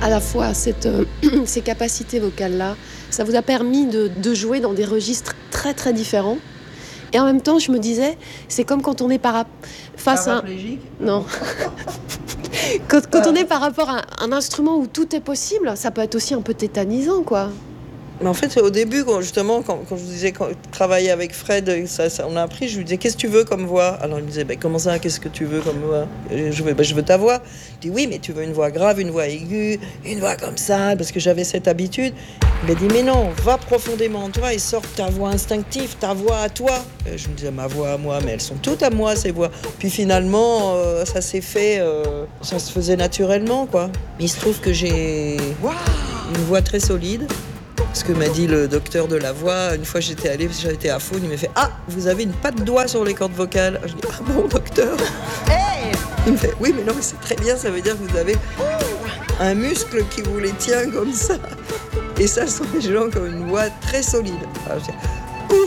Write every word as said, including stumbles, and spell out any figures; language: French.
à la fois cette, euh, ces capacités vocales-là, ça vous a permis de, de jouer dans des registres très très différents. Et en même temps, je me disais, c'est comme quand on est para... face à un... Non. quand, quand on est par rapport à un instrument où tout est possible, ça peut être aussi un peu tétanisant, quoi. Mais en fait, au début, quand, justement, quand, quand je vous disais, quand travailler avec Fred, ça, ça, on a appris, je lui disais, qu'est-ce que tu veux comme voix? Alors il me disait, bah, comment ça, qu'est-ce que tu veux comme voix? Je veux, bah, je veux ta voix. Je dis, oui, mais tu veux une voix grave, une voix aiguë, une voix comme ça, parce que j'avais cette habitude. Il m'a dit, mais non, va profondément en toi et sors ta voix instinctive, ta voix à toi. Et je me disais, ma voix à moi, mais elles sont toutes à moi, ces voix. Puis finalement, euh, ça s'est fait, euh, ça se faisait naturellement, quoi. Mais il se trouve que j'ai une voix très solide. Ce que m'a dit le docteur de la voix, une fois j'étais allée, j'étais à Faune, il m'a fait « Ah, vous avez une patte doigt sur les cordes vocales !» Je dis « Ah bon, docteur ?» Hey. Il me fait « Oui, mais non, mais c'est très bien, ça veut dire que vous avez un muscle qui vous les tient comme ça. » Et ça, ce sont des gens qui ont une voix très solide. Alors, je dis « Ouf !»